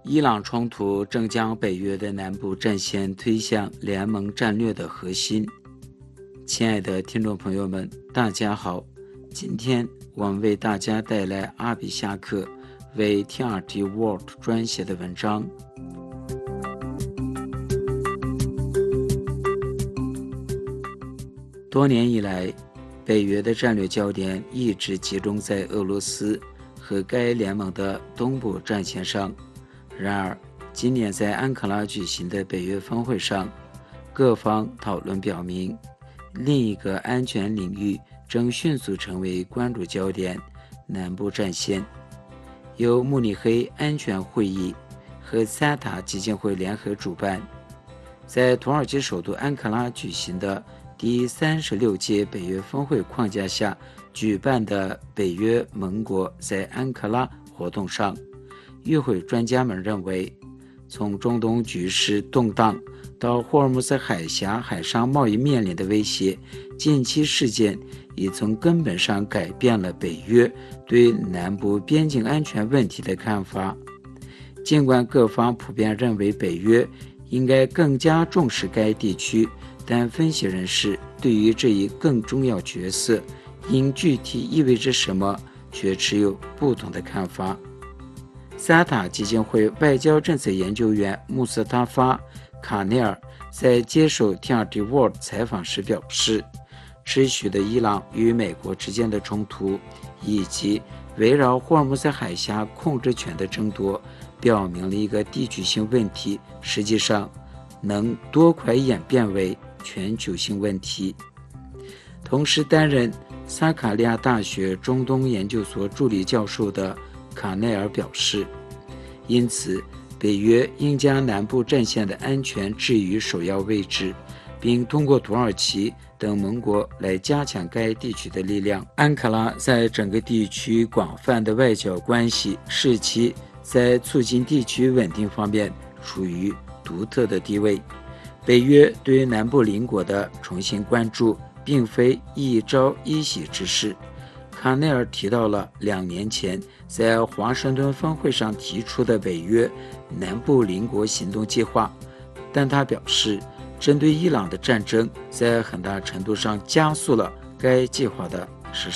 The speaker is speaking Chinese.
伊朗冲突正将北约的南部战线推向联盟战略的核心。亲爱的听众朋友们，大家好，今天我们为大家带来阿比夏克为 TRT World 专写的文章。多年以来，北约的战略焦点一直集中在俄罗斯和该联盟的东部战线上。然而，今年在安卡拉举行的北约峰会上，各方讨论表明，另一个安全领域正迅速成为关注焦点——南部战线。由慕尼黑安全会议和萨塔基金会联合主办，在土耳其首都安卡拉举行的第36届北约峰会框架下举办的北约盟国在安卡拉活动上，与会专家们认为，从中东局势动荡到霍尔木兹海峡海上贸易面临的威胁，近期事件已从根本上改变了北约对南部边境安全问题的看法。尽管各方普遍认为北约应该更加重视该地区，但分析人士对于这一更重要角色因具体意味着什么却持有不同的看法。萨塔基金会外交政策研究员穆斯塔法·卡内尔在接受 TRT World 采访时表示，持续的伊朗与美国之间的冲突以及围绕霍尔木兹海峡控制权的争夺，表明了一个地区性问题实际上能多快演变为全球性问题。同时担任萨卡利亚大学中东研究所助理教授的卡内尔表示，因此北约应将南部战线的安全置于首要位置，并通过土耳其等盟国来加强该地区的力量。安卡拉在整个地区广泛的外交关系使其在促进地区稳定方面处于独特的地位。北约对南部邻国的重新关注并非一朝一夕之事。卡内尔提到了2年前在华盛顿峰会上提出的北约南部邻国行动计划，但他表示，针对伊朗的战争在很大程度上加速了该计划的